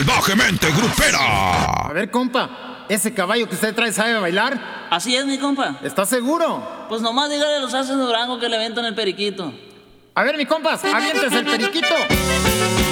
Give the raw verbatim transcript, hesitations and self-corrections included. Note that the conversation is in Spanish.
salvajemente grupera. A ver, compa, ¿ese caballo que usted trae sabe bailar? Así es, mi compa. ¿Está seguro? Pues nomás dígale a los haces de Durango que le ventan el periquito. A ver, mi compas, aviéntese el periquito.